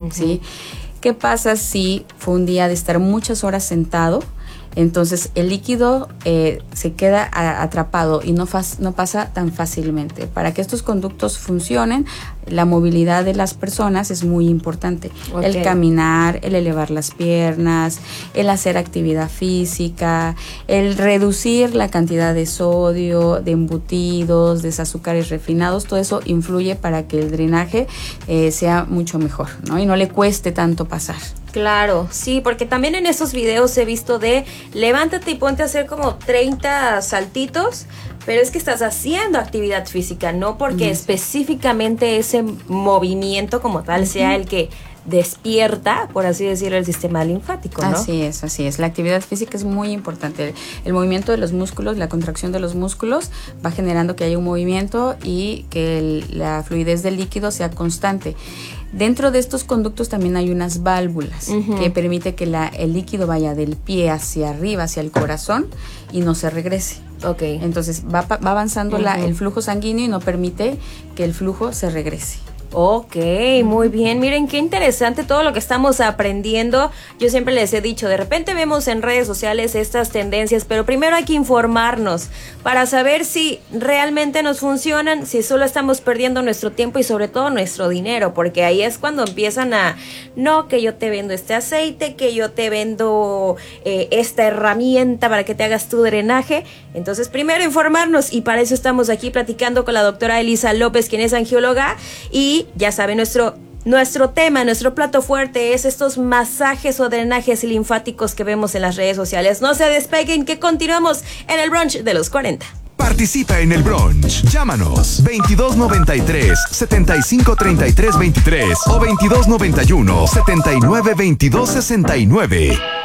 ¿sí? ¿Qué pasa si fue un día de estar muchas horas sentado? Entonces el líquido se queda atrapado y no pasa tan fácilmente. Para que estos conductos funcionen, la movilidad de las personas es muy importante. Okay. El caminar, el elevar las piernas, el hacer actividad física, el reducir la cantidad de sodio, de embutidos, de azúcares refinados, todo eso influye para que el drenaje sea mucho mejor, ¿no? Y no le cueste tanto pasar. Claro, sí, porque también en esos videos he visto de levántate y ponte a hacer como 30 saltitos, pero es que estás haciendo actividad física, no porque específicamente ese movimiento como tal sea el que despierta, por así decirlo, el sistema linfático, ¿no? Así es. La actividad física es muy importante. El movimiento de los músculos, la contracción de los músculos va generando que haya un movimiento y que la fluidez del líquido sea constante. Dentro de estos conductos también hay unas válvulas que permite que el líquido vaya del pie hacia arriba, hacia el corazón y no se regrese. Okay. Entonces va avanzando el flujo sanguíneo y no permite que el flujo se regrese. Ok, muy bien. Miren qué interesante todo lo que estamos aprendiendo. Yo siempre les he dicho, de repente vemos en redes sociales estas tendencias, pero primero hay que informarnos para saber si realmente nos funcionan, si solo estamos perdiendo nuestro tiempo y sobre todo nuestro dinero, porque ahí es cuando empiezan no, que yo te vendo este aceite, que yo te vendo esta herramienta para que te hagas tu drenaje. Entonces primero informarnos, y para eso estamos aquí platicando con la doctora Elisa López, quien es angióloga, y ya saben, nuestro tema, nuestro plato fuerte es estos masajes o drenajes linfáticos que vemos en las redes sociales. No se despeguen, que continuamos en el brunch de los 40. Participa en el brunch. Llámanos 2293-7533-23 o 2291-792269.